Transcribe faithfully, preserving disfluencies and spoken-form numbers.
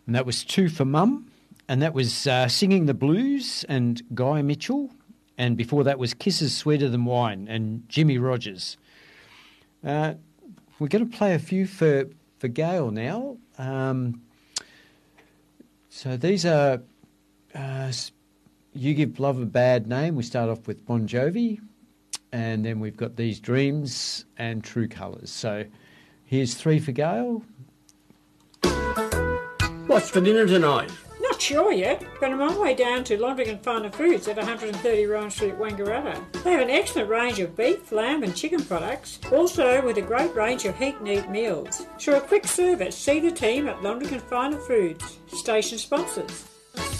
And that was Two for Mum. And that was uh, Singing the Blues and Guy Mitchell. And before that was Kisses Sweeter Than Wine and Jimmy Rogers. Uh, we're going to play a few for, for Gail now. Um, so these are uh, You Give Love a Bad Name. We start off with Bon Jovi. And then we've got These Dreams and True Colours. So here's three for Gail. What's for dinner tonight? Not sure yet, but I'm on my way down to Londrigan Finer Foods at one thirty Ryan Street, Wangaratta. They have an excellent range of beef, lamb and chicken products, also with a great range of heat and eat meals. For a quick service, see the team at Londrigan Finer Foods, station sponsors.